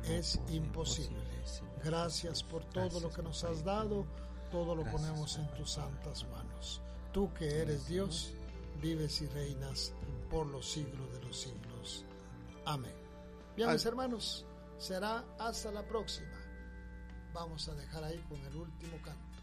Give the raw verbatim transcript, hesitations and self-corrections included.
es imposible. Gracias por todo lo que nos has dado, todo lo ponemos en tus santas manos. Tú que eres Dios, vives y reinas por los siglos de los siglos. Amén. Bien, mis hermanos, será hasta la próxima. Vamos a dejar ahí con el último canto.